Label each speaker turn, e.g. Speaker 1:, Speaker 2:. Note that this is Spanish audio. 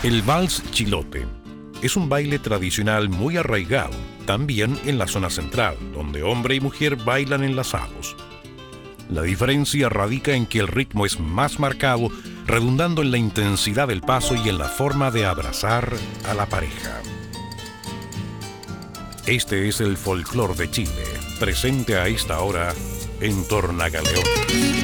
Speaker 1: El vals chilote es un baile tradicional muy arraigado, también en la zona central, donde hombre y mujer bailan enlazados. La diferencia radica en que el ritmo es más marcado, redundando en la intensidad del paso y en la forma de abrazar a la pareja. Este es el folclore de Chile, presente a esta hora en Tornagaleón.